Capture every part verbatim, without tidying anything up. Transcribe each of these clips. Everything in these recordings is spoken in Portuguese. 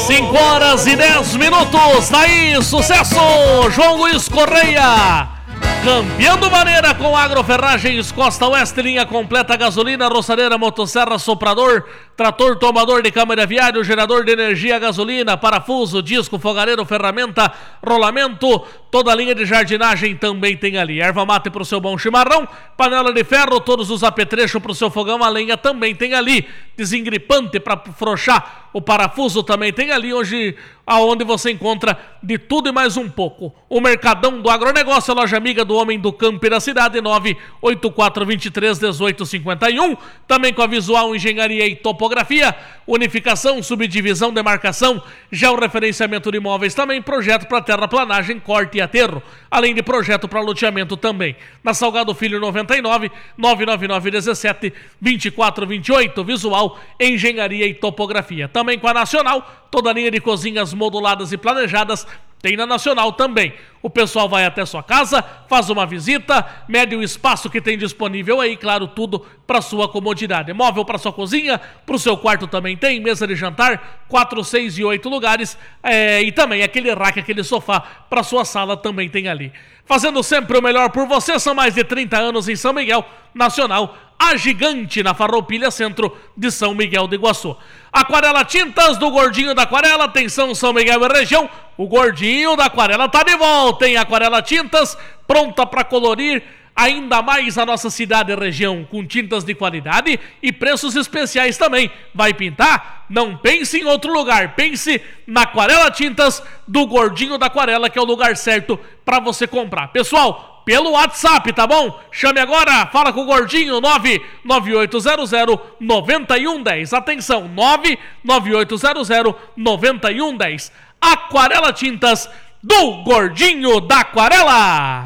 cinco horas e dez minutos, daí sucesso, João Luiz Correia, campeão do Maneira com Agroferragens Costa Oeste, linha completa, gasolina, roçadeira, motosserra, soprador, trator, tomador de câmara viário, gerador de energia, gasolina, parafuso, disco, fogareiro, ferramenta, rolamento, toda a linha de jardinagem também tem ali. Erva mate para o seu bom chimarrão, panela de ferro, todos os apetrechos para o seu fogão a lenha também tem ali. Desengripante para afrouxar o parafuso também tem ali, onde, aonde você encontra de tudo e mais um pouco. O Mercadão do Agronegócio, a loja amiga do homem do campo e da cidade, nove oito quatro dois três um oito cinco um. Também com a Visual Engenharia e Topografia, unificação, subdivisão, demarcação, georreferenciamento de imóveis também, projeto para terraplanagem, corte e aterro, além de projeto para loteamento também. Na Salgado Filho noventa e nove, nove nove nove um sete, dois quatro dois oito, Visual Engenharia e Topografia. Também com a Nacional, toda a linha de cozinhas moduladas e planejadas tem na Nacional também. O pessoal vai até sua casa, faz uma visita, mede o espaço que tem disponível aí, claro, tudo para sua comodidade. Móvel para sua cozinha, para o seu quarto também tem, mesa de jantar, quatro, seis e oito lugares, é, e também aquele rack, aquele sofá para sua sala também tem ali. Fazendo sempre o melhor por você, são mais de trinta anos em São Miguel, Nacional, a gigante na Farroupilha, centro de São Miguel do Iguaçu. Aquarela Tintas do Gordinho da Aquarela, atenção São Miguel e região, o Gordinho da Aquarela tá de volta, hein? Aquarela Tintas, pronta para colorir ainda mais a nossa cidade e região, com tintas de qualidade e preços especiais também. Vai pintar? Não pense em outro lugar, pense na Aquarela Tintas do Gordinho da Aquarela, que é o lugar certo para você comprar. Pessoal, pelo WhatsApp, tá bom? Chame agora, fala com o Gordinho, nove nove oito zero zero nove um um zero. Atenção, nove nove oito zero zero nove um um zero. Aquarela Tintas do Gordinho da Aquarela.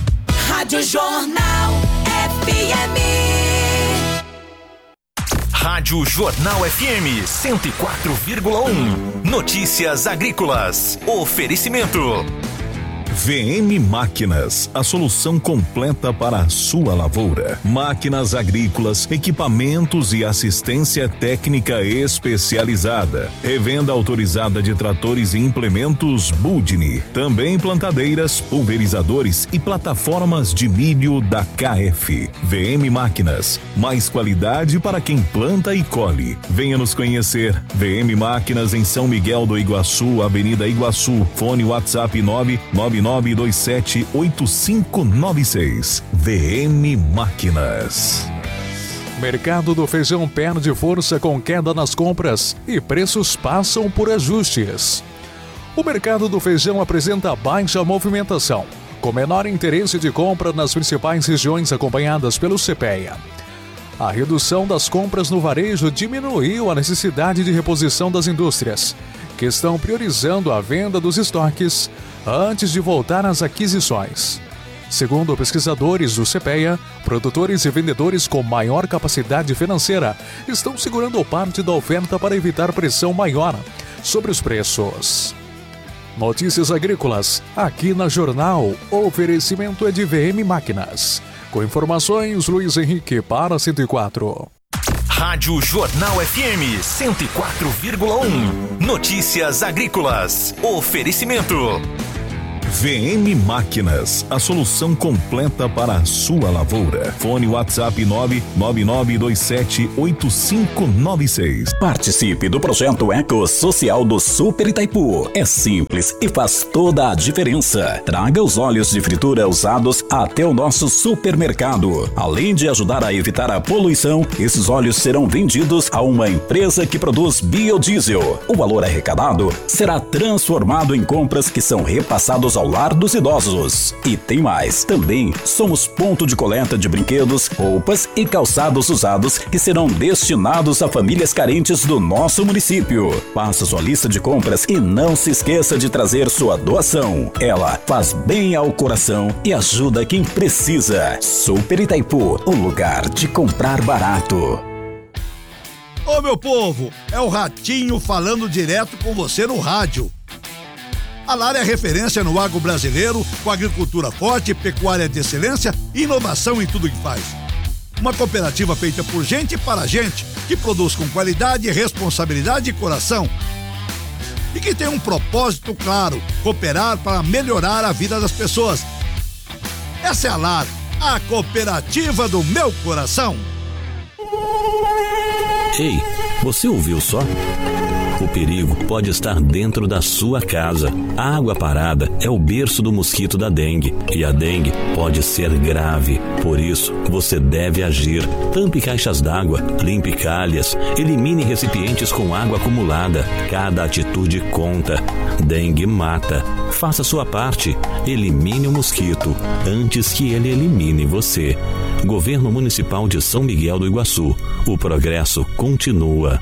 Rádio Jornal F M. Rádio Jornal F M cento e quatro vírgula um. Notícias agrícolas. Oferecimento V M Máquinas, a solução completa para a sua lavoura. Máquinas agrícolas, equipamentos e assistência técnica especializada. Revenda autorizada de tratores e implementos Budni. Também plantadeiras, pulverizadores e plataformas de milho da K F. V M Máquinas, mais qualidade para quem planta e colhe. Venha nos conhecer. V M Máquinas em São Miguel do Iguaçu, Avenida Iguaçu. Fone WhatsApp nove nove nove dois sete oito cinco nove seis. V M Máquinas. Mercado do feijão perde força com queda nas compras e preços passam por ajustes. O mercado do feijão apresenta baixa movimentação, com menor interesse de compra nas principais regiões acompanhadas pelo CEPEA. A redução das compras no varejo diminuiu a necessidade de reposição das indústrias, que estão priorizando a venda dos estoques antes de voltar às aquisições. Segundo pesquisadores do CEPEA, produtores e vendedores com maior capacidade financeira estão segurando parte da oferta para evitar pressão maior sobre os preços. Notícias agrícolas, aqui na Jornal. O oferecimento é de V M Máquinas. Com informações, Luiz Henrique para cento e quatro. Rádio Jornal F M cento e quatro vírgula um. Notícias agrícolas. Oferecimento V M Máquinas, a solução completa para a sua lavoura. Fone WhatsApp nove nove nove dois sete oito cinco nove seis. Participe do projeto Eco Social do Super Itaipu. É simples e faz toda a diferença. Traga os óleos de fritura usados até o nosso supermercado. Além de ajudar a evitar a poluição, esses óleos serão vendidos a uma empresa que produz biodiesel. O valor arrecadado será transformado em compras que são repassados ao ao lar dos idosos. E tem mais, também somos ponto de coleta de brinquedos, roupas e calçados usados que serão destinados a famílias carentes do nosso município. Faça sua lista de compras e não se esqueça de trazer sua doação. Ela faz bem ao coração e ajuda quem precisa. Super Itaipu, o lugar de comprar barato. Ô meu povo, é o Ratinho falando direto com você no rádio. A Lar é referência no agro brasileiro, com agricultura forte, pecuária de excelência e inovação em tudo que faz. Uma cooperativa feita por gente e para gente, que produz com qualidade, responsabilidade e coração. e que tem um propósito claro: cooperar para melhorar a vida das pessoas. Essa é a Lar, a cooperativa do meu coração. Ei, você ouviu só? O perigo pode estar dentro da sua casa. A água parada é o berço do mosquito da dengue e a dengue pode ser grave. Por isso, você deve agir. Tampe caixas d'água, limpe calhas, elimine recipientes com água acumulada. Cada atitude conta. Dengue mata. Faça sua parte. Elimine o mosquito antes que ele elimine você. Governo Municipal de São Miguel do Iguaçu. O progresso continua.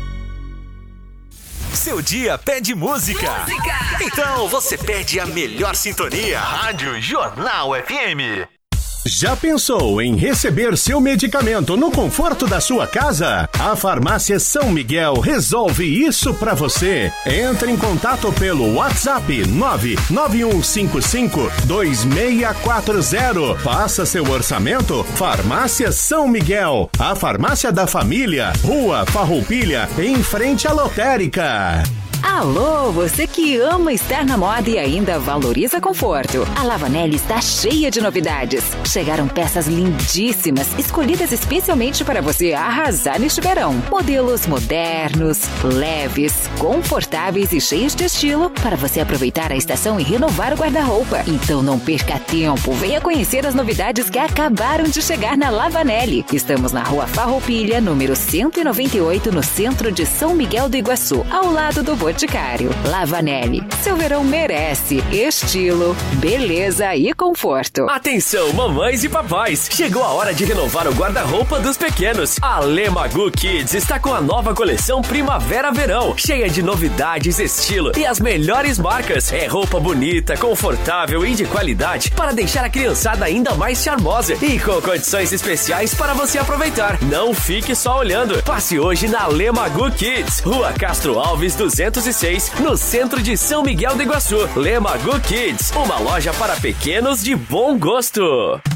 Seu dia pede música. música. Então você pede a melhor sintonia. Rádio Jornal F M. Já pensou em receber seu medicamento no conforto da sua casa? A Farmácia São Miguel resolve isso para você. Entre em contato pelo WhatsApp nove nove um cinco cinco dois seis quatro zero. Faça seu orçamento. Farmácia São Miguel, a farmácia da família, Rua Farroupilha, em frente à lotérica. Alô, você que ama estar na moda e ainda valoriza conforto. A Lavanelli está cheia de novidades. Chegaram peças lindíssimas, escolhidas especialmente para você arrasar neste verão. Modelos modernos, leves, confortáveis e cheios de estilo para você aproveitar a estação e renovar o guarda-roupa. Então não perca tempo, venha conhecer as novidades que acabaram de chegar na Lavanelli. Estamos na Rua Farroupilha, número cento e noventa e oito, no centro de São Miguel do Iguaçu, ao lado do Boticário. Lavanelli, seu verão merece estilo, beleza e conforto. Atenção, mamães e papais, chegou a hora de renovar o guarda-roupa dos pequenos. A Lemagu Kids está com a nova coleção Primavera-Verão, cheia de novidades, estilo e as melhores marcas. É roupa bonita, confortável e de qualidade para deixar a criançada ainda mais charmosa e com condições especiais para você aproveitar. Não fique só olhando. Passe hoje na Lemagu Kids, Rua Castro Alves duzentos e seis, no centro de São Miguel do Iguaçu. Lemagu Kids, uma loja para pequenos de bom gosto.